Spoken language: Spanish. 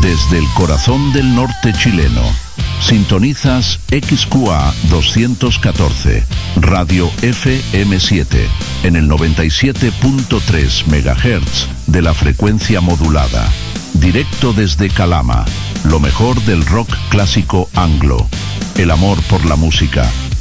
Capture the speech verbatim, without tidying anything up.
Desde el corazón del norte chileno, sintonizas X Q A doscientos catorce, Radio F M siete, en el noventa y siete punto tres megahertz de la frecuencia modulada. Directo desde Calama, lo mejor del rock clásico anglo. El amor por la música